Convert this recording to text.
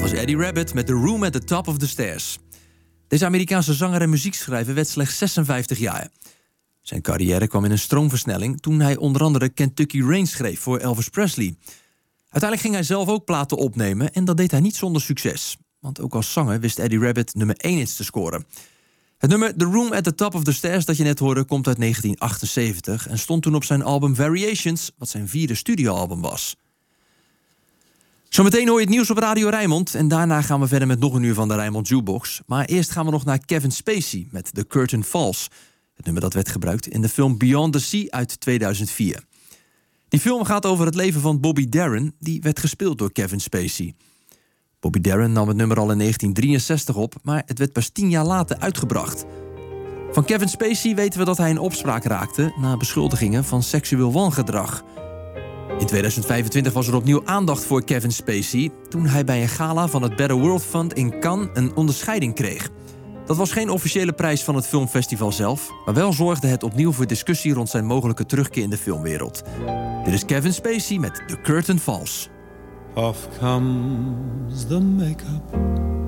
was Eddie Rabbitt met The Room at the Top of the Stairs. Deze Amerikaanse zanger en muziekschrijver werd slechts 56 jaar. Zijn carrière kwam in een stroomversnelling toen hij onder andere Kentucky Rain schreef voor Elvis Presley. Uiteindelijk ging hij zelf ook platen opnemen en dat deed hij niet zonder succes. Want ook als zanger wist Eddie Rabbitt nummer 1 hits te scoren. Het nummer The Room at the Top of the Stairs dat je net hoorde komt uit 1978... en stond toen op zijn album Variations, wat zijn 4e studioalbum was. Zometeen hoor je het nieuws op Radio Rijnmond... en daarna gaan we verder met nog een uur van de Rijnmond Jukebox. Maar eerst gaan we nog naar Kevin Spacey met The Curtain Falls. Het nummer dat werd gebruikt in de film Beyond the Sea uit 2004. Die film gaat over het leven van Bobby Darin... die werd gespeeld door Kevin Spacey. Bobby Darin nam het nummer al in 1963 op... maar het werd pas 10 jaar later uitgebracht. Van Kevin Spacey weten we dat hij in opspraak raakte... na beschuldigingen van seksueel wangedrag. In 2025 was er opnieuw aandacht voor Kevin Spacey... toen hij bij een gala van het Better World Fund in Cannes een onderscheiding kreeg. Dat was geen officiële prijs van het filmfestival zelf... maar wel zorgde het opnieuw voor discussie rond zijn mogelijke terugkeer in de filmwereld. Dit is Kevin Spacey met The Curtain Falls. Off comes the makeup